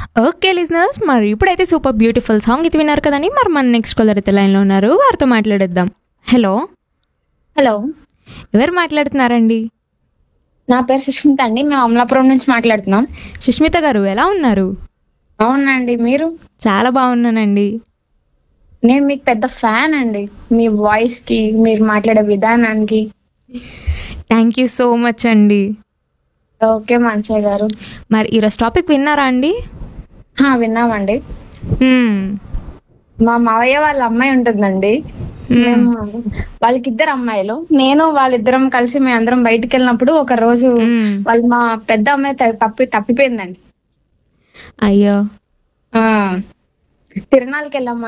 Okay listeners, మరి ఇప్పుడైతే super beautiful song ఇది విన్నారు కదండి. మరి మన నెక్స్ట్ కాలర్ అయితే లైన్లో ఉన్నారు, వారితో మాట్లాడేద్దాం. హలో, హలో, ఎవరు మాట్లాడుతున్నారండి? నా పేరు సుష్మిత అండి. మేము అమలాపురం నుంచి మాట్లాడుతున్నాం. సుష్మిత గారు ఎలా ఉన్నారు? అవునండి, మీరు? చాలా బాగున్నానండి. నేను మీకు పెద్ద ఫ్యాన్ అండి. మీ వాయిస్ కి, మీరు మాట్లాడే విధానానికి. థ్యాంక్ యూ సో మచ్ అండి. ఓకే మనసయ్య గారు. మరి ఈరోజు టాపిక్ విన్నారా అండి? విన్నామండి. హ్మ్, మా మావయ్య వాళ్ళ అమ్మాయి ఉంటుందండి. మేము వాళ్ళకిద్దరు అమ్మాయిలు. నేను వాళ్ళిద్దరం కలిసి మేము అందరం బయటికి వెళ్ళినప్పుడు ఒక రోజు వాళ్ళు మా పెద్ద అమ్మాయి తప్పిపోయిందండి. అయ్యో. తిరునాళ్ళకి వెళ్ళాం